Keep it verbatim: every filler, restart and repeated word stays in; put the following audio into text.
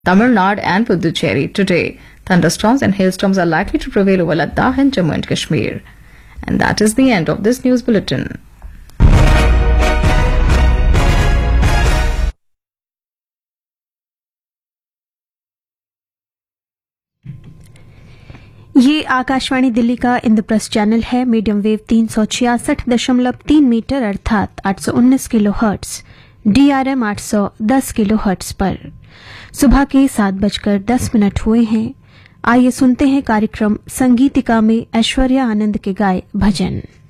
Tamil Nadu and Puducherry today. Thunderstorms and hailstorms are likely to prevail over Ladakh and Jammu and Kashmir. And that is the end of this news bulletin. ये आकाशवाणी दिल्ली का Indraprastha channel है। Medium wave तीन सौ छियासठ दशमलव तीन metre अर्थात आठ सौ उन्नीस किलो हर्ट्स, डीआरएम आठ सौ दस किलो हर्ट्स पर। सुबह के सात बजकर दस मिनट हुए हैं। आइए सुनते हैं कार्यक्रम संगीतिका में ऐश्वर्या आनंद के गाए भजन।